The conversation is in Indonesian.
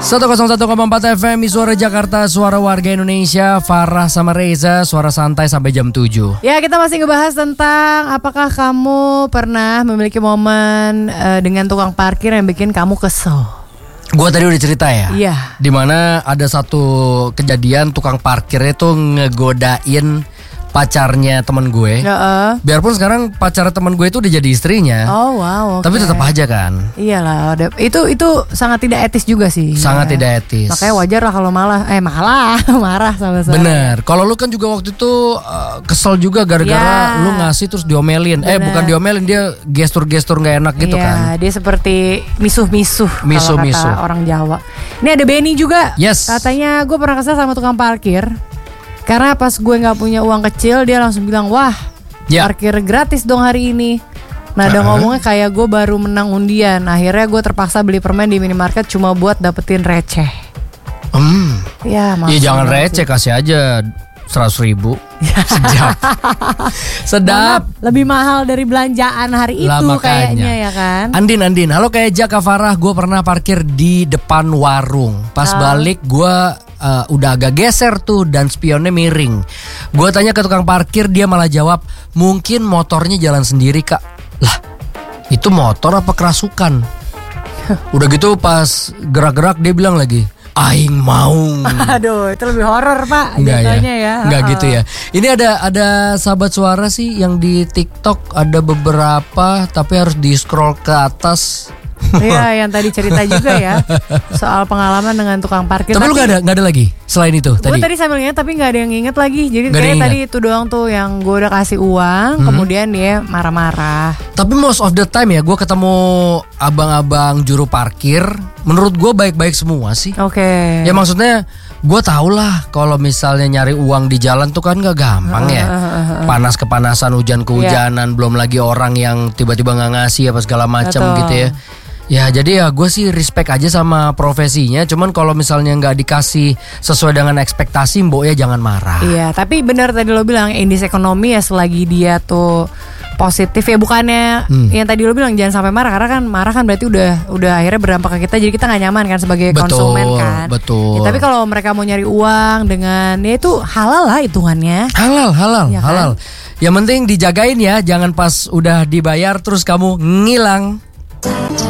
101,4 FM Suara Jakarta, suara warga Indonesia. Farah sama Reza, suara santai sampai jam 7. Ya, kita masih ngebahas tentang apakah kamu pernah memiliki momen dengan tukang parkir yang bikin kamu kesel. Gua tadi udah cerita ya. Iya. Dimana ada satu kejadian tukang parkirnya tuh ngegodain pacarnya teman gue. Biarpun sekarang pacar teman gue itu udah jadi istrinya. Oh wow. Okay. Tapi tetap aja kan. Iyalah, itu sangat tidak etis juga sih. Sangat tidak etis. Makanya wajar lah kalau marah sama saya. Bener. Kalau lu kan juga waktu itu kesel juga gara-gara lu ngasih terus diomelin. Bener. Bukan diomelin, dia gestur-gestur nggak enak gitu kan. Dia seperti misuh-misuh. Kalau kata orang Jawa. Ini ada Benny juga. Yes. Katanya gue pernah kesel sama tukang parkir. Karena pas gue gak punya uang kecil, dia langsung bilang, wah parkir gratis dong hari ini. Nah dia ngomongnya kayak gue baru menang undian. Akhirnya gue terpaksa beli permen di minimarket cuma buat dapetin receh. Ya jangan receh, kasih aja 100.000. Sedap. Lebih mahal dari belanjaan hari itu kayaknya ya kan. Andin, halo kayak Jaka Farah. Gue pernah parkir di depan warung. Pas balik gue udah agak geser tuh dan spionnya miring. Gue tanya ke tukang parkir, dia malah jawab, mungkin motornya jalan sendiri kak. Lah, itu motor apa kerasukan? Udah gitu pas gerak-gerak dia bilang lagi, aing mau. Aduh, itu lebih horor pak. Enggak ya. Enggak gitu ya. Ini ada sahabat suara sih yang di TikTok ada beberapa, tapi harus di scroll ke atas. Iya, yang tadi cerita juga ya soal pengalaman dengan tukang parkir. Tapi lu gak ada lagi selain itu tadi? Gue tadi sambil ingat tapi gak ada yang inget lagi. Jadi kayak tadi itu doang tuh yang gue udah kasih uang, kemudian dia marah-marah. Tapi most of the time ya gue ketemu abang-abang juru parkir, menurut gue baik-baik semua sih. Oke. Ya maksudnya gue tau lah kalau misalnya nyari uang di jalan tuh kan gak gampang ya. Panas kepanasan, hujan kehujanan, belum lagi orang yang tiba-tiba gak ngasih apa segala macam gitu ya. Ya jadi ya gue sih respect aja sama profesinya. Cuman kalau misalnya gak dikasih sesuai dengan ekspektasi, mbok ya jangan marah. Iya, tapi benar tadi lo bilang indeks ekonomi ya selagi dia tuh positif ya, bukannya yang tadi lo bilang jangan sampai marah, karena kan marah kan berarti udah akhirnya berdampak ke kita, jadi kita nggak nyaman kan sebagai konsumen kan. Betul. Ya, tapi kalau mereka mau nyari uang dengan ya itu halal lah hitungannya. Halal, ya halal. Kan? Yang penting dijagain ya, jangan pas udah dibayar terus kamu ngilang.